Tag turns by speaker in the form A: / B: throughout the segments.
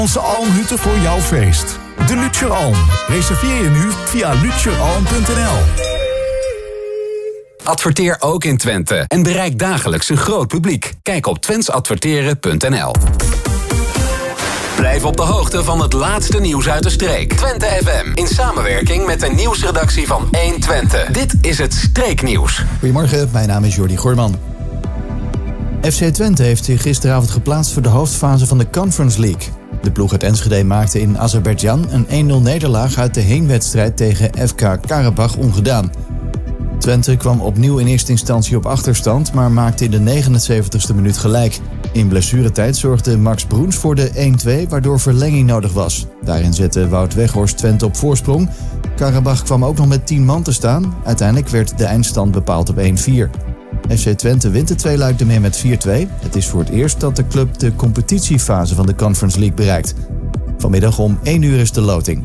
A: Onze almhutten voor jouw feest. De Lutjer Alm. Reserveer je nu via lutjeralm.nl.
B: Adverteer ook in Twente en bereik dagelijks een groot publiek. Kijk op twentsadverteren.nl. Blijf op de hoogte van het laatste nieuws uit de streek. Twente FM in samenwerking met de nieuwsredactie van 1 Twente. Dit is het Streeknieuws.
C: Goedemorgen, mijn naam is Jordi Goorman. FC Twente heeft zich gisteravond geplaatst voor de hoofdfase van de Conference League. De ploeg uit Enschede maakte in Azerbeidzjan een 1-0 nederlaag uit de heenwedstrijd tegen FK Karabach ongedaan. Twente kwam opnieuw in eerste instantie op achterstand, maar maakte in de 79ste minuut gelijk. In blessuretijd zorgde Max Broens voor de 1-2, waardoor verlenging nodig was. Daarin zette Wout Weghorst Twente op voorsprong. Karabach kwam ook nog met 10 man te staan. Uiteindelijk werd de eindstand bepaald op 1-4. FC Twente wint de tweeluik ermee met 4-2. Het is voor het eerst dat de club de competitiefase van de Conference League bereikt. Vanmiddag om 1 uur is de loting.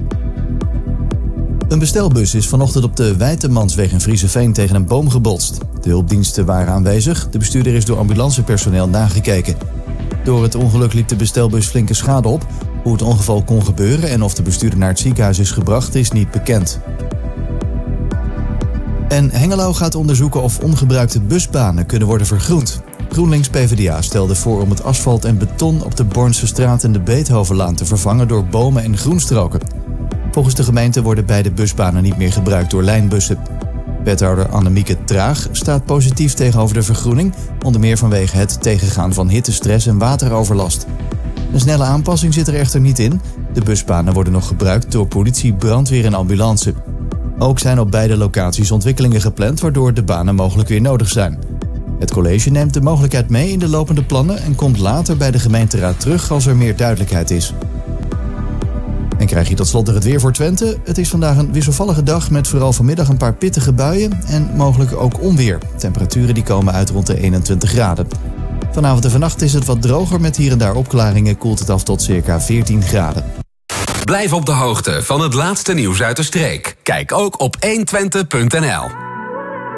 C: Een bestelbus is vanochtend op de Wijtemansweg in Vriezeveen tegen een boom gebotst. De hulpdiensten waren aanwezig. De bestuurder is door ambulancepersoneel nagekeken. Door het ongeluk liep de bestelbus flinke schade op. Hoe het ongeval kon gebeuren en of de bestuurder naar het ziekenhuis is gebracht is niet bekend. En Hengelo gaat onderzoeken of ongebruikte busbanen kunnen worden vergroend. GroenLinks-PVDA stelde voor om het asfalt en beton op de Bornse straat en de Beethovenlaan te vervangen door bomen en groenstroken. Volgens de gemeente worden beide busbanen niet meer gebruikt door lijnbussen. Wethouder Annemieke Traag staat positief tegenover de vergroening, onder meer vanwege het tegengaan van hittestress en wateroverlast. Een snelle aanpassing zit er echter niet in. De busbanen worden nog gebruikt door politie, brandweer en ambulance. Ook zijn op beide locaties ontwikkelingen gepland, waardoor de banen mogelijk weer nodig zijn. Het college neemt de mogelijkheid mee in de lopende plannen en komt later bij de gemeenteraad terug als er meer duidelijkheid is. En krijg je tot slot het weer voor Twente. Het is vandaag een wisselvallige dag met vooral vanmiddag een paar pittige buien en mogelijk ook onweer. Temperaturen die komen uit rond de 21 graden. Vanavond en vannacht is het wat droger met hier en daar opklaringen, koelt het af tot circa 14 graden.
B: Blijf op de hoogte van het laatste nieuws uit de streek. Kijk ook op 1twente.nl.